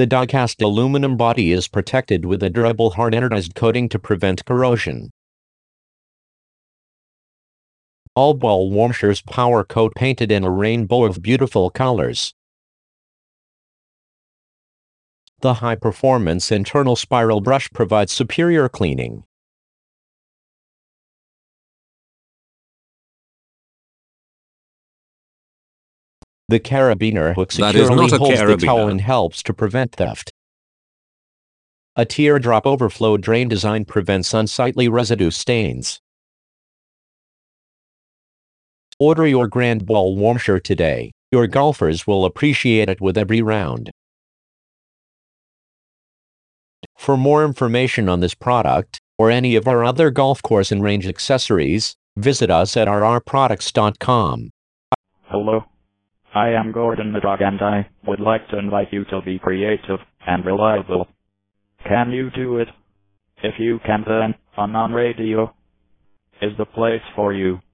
The die-cast aluminum body is protected with a durable hard anodized coating to prevent corrosion. All ball washers power coat painted in a rainbow of beautiful colors. The high-performance internal spiral brush provides superior cleaning. The carabiner hook That is securely not a holds the towel carabiner. and helps to prevent theft. A teardrop overflow drain design prevents unsightly residue stains. Order your grand ball washer today. Your golfers will appreciate it with every round. For more information on this product, or any of our other golf course and range accessories, visit us at rrproducts.com. Hello. I am Gordon the Dog and I would like to invite you to be creative and reliable. Can you do it? If you can, then On Radio is the place for you.